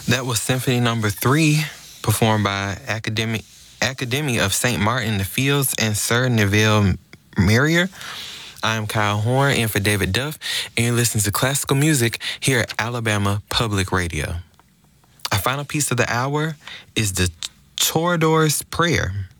That was Symphony Number 3, performed by Academy of St. Martin the Fields and Sir Neville Marrier. I'm Kyle Horn, in for David Duff, and you're listening to classical music here at Alabama Public Radio. Our final piece of the hour is the Toreador's Prayer.